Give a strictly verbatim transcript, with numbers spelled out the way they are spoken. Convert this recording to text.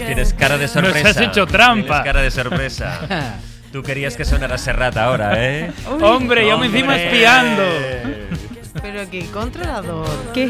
Tienes cara de sorpresa. Nos has hecho trampa. Tienes cara de sorpresa. Tú querías que sonara Serrat ahora, ¿eh? Hombre, yo me encima espiando. Pero qué controlador. Qué